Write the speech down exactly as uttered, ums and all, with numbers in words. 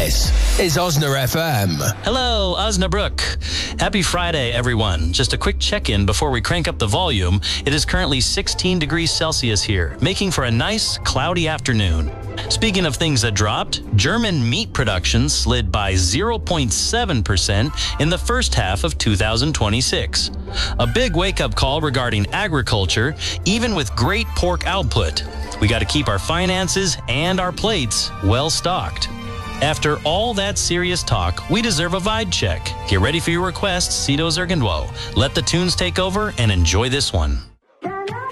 This is Osna F M. Hello, Osnabrook. Happy Friday, everyone. Just a quick check-in before we crank up the volume. It is currently sixteen degrees Celsius here, making for a nice, cloudy afternoon. Speaking of things that dropped, German meat production slid by zero point seven percent in the first half of two thousand twenty-six. A big wake-up call regarding agriculture, even with great pork output. We got to keep our finances and our plates well stocked. After all that serious talk, we deserve a vibe check. Get ready for your requests, Cito Zergendwo. Let the tunes take over and enjoy this one.